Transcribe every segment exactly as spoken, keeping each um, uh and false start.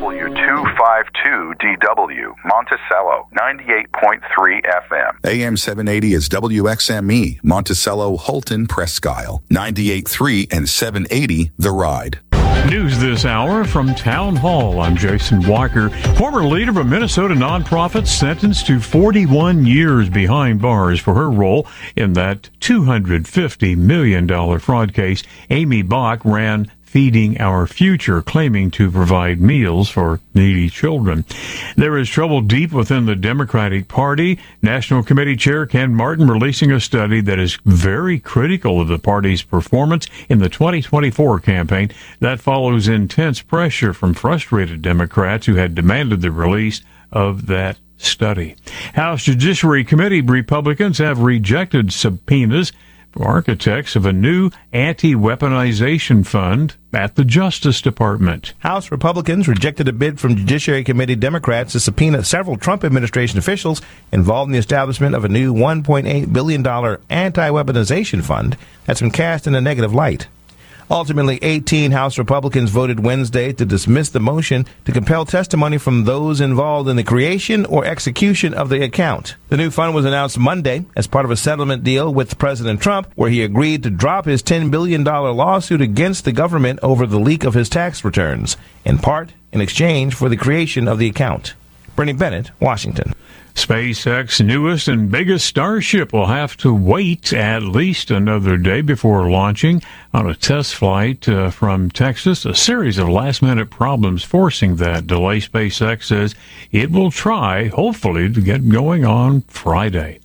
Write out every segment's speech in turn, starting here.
W two fifty-two D W, Monticello, ninety-eight point three F M. A M seven eighty is W X M E, Monticello, Holton, Presque Isle, ninety-eight point three and seven eighty The Ride. News this hour from Town Hall. I'm Jason Walker. Former leader of a Minnesota nonprofit sentenced to forty-one years behind bars for her role in that two hundred fifty million dollars fraud case. Amy Bach ran Feeding Our Future, claiming to provide meals for needy children. There is trouble deep within the Democratic Party. National Committee Chair Ken Martin releasing a study that is very critical of the party's performance in the twenty twenty-four campaign. That follows intense pressure from frustrated Democrats who had demanded the release of that study. House Judiciary Committee Republicans have rejected subpoenas for architects of a new anti-weaponization fund at the Justice Department. House Republicans rejected a bid from Judiciary Committee Democrats to subpoena several Trump administration officials involved in the establishment of a new one point eight billion dollars anti-weaponization fund that's been cast in a negative light. Ultimately, eighteen House Republicans voted Wednesday to dismiss the motion to compel testimony from those involved in the creation or execution of the account. The new fund was announced Monday as part of a settlement deal with President Trump, where he agreed to drop his ten billion dollars lawsuit against the government over the leak of his tax returns, in part in exchange for the creation of the account. Bernie Bennett, Washington. SpaceX's newest and biggest Starship will have to wait at least another day before launching on a test flight uh, from Texas. A series of last-minute problems forcing that delay. SpaceX says it will try, hopefully, to get going on Friday.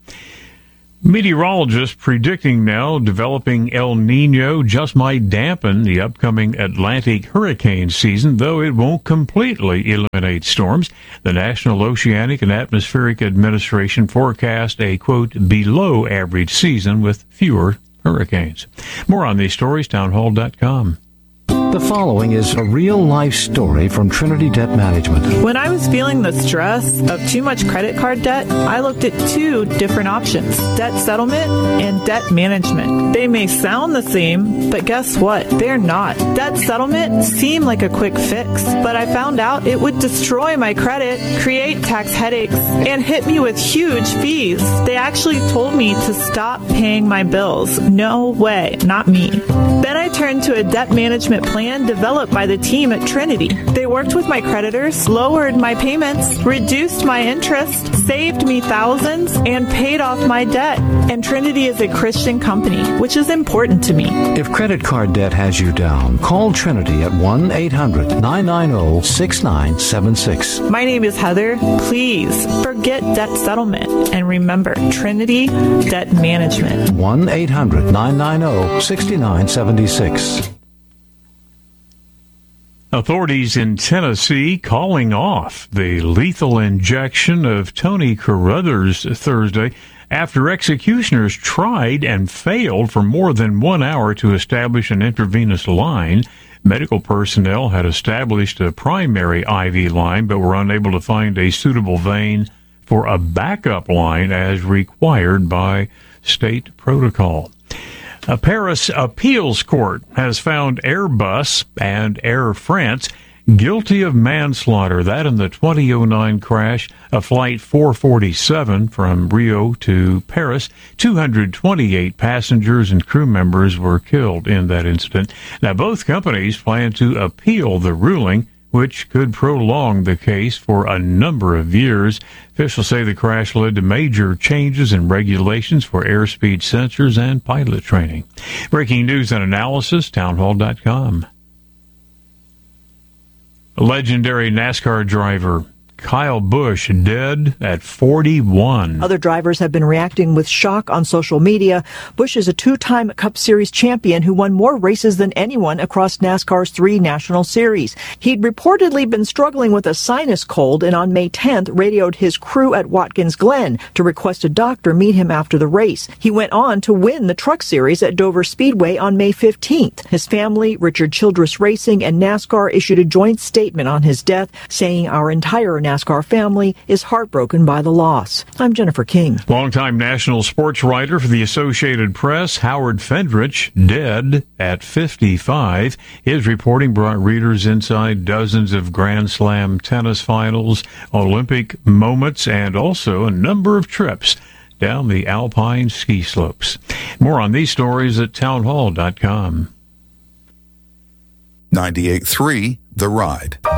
Meteorologists predicting now developing El Nino just might dampen the upcoming Atlantic hurricane season, though it won't completely eliminate storms. The National Oceanic and Atmospheric Administration forecast a, quote, below average season with fewer hurricanes. More on these stories, townhall dot com. The following is a real-life story from Trinity Debt Management. When I was feeling the stress of too much credit card debt, I looked at two different options, debt settlement and debt management. They may sound the same, but guess what? They're not. Debt settlement seemed like a quick fix, but I found out it would destroy my credit, create tax headaches, and hit me with huge fees. They actually told me to stop paying my bills. No way, not me. Then I turned to a debt management plan developed by the team at Trinity. They worked with my creditors, lowered my payments, reduced my interest, saved me thousands, and paid off my debt. And Trinity is a Christian company, which is important to me. If credit card debt has you down, call Trinity at one eight hundred nine nine zero six nine seven six. My name is Heather. Please forget debt settlement and remember Trinity Debt Management. one eight hundred nine nine zero six nine seven six. Authorities in Tennessee calling off the lethal injection of Tony Carruthers Thursday after executioners tried and failed for more than one hour to establish an intravenous line. Medical personnel had established a primary I V line but were unable to find a suitable vein for a backup line as required by state protocol. A Paris appeals court has found Airbus and Air France guilty of manslaughter. That in the twenty oh nine crash of Flight four forty-seven from Rio to Paris. two hundred twenty-eight passengers and crew members were killed in that incident. Now, both companies plan to appeal the ruling, which could prolong the case for a number of years. Officials say the crash led to major changes in regulations for airspeed sensors and pilot training. Breaking news and analysis, townhall dot com. A legendary NASCAR driver, Kyle Busch, dead at forty-one. Other drivers have been reacting with shock on social media. Busch is a two-time Cup Series champion who won more races than anyone across NASCAR's three national series. He'd reportedly been struggling with a sinus cold and on May tenth radioed his crew at Watkins Glen to request a doctor meet him after the race. He went on to win the Truck Series at Dover Speedway on May fifteenth. His family, Richard Childress Racing, and NASCAR issued a joint statement on his death, saying our entire NASCAR NASCAR family is heartbroken by the loss. I'm Jennifer King. Longtime national sports writer for the Associated Press, Howard Fendrich, dead at fifty-five. His reporting brought readers inside dozens of Grand Slam tennis finals, Olympic moments, and also a number of trips down the alpine ski slopes. More on these stories at townhall dot com. ninety-eight point three The Ride.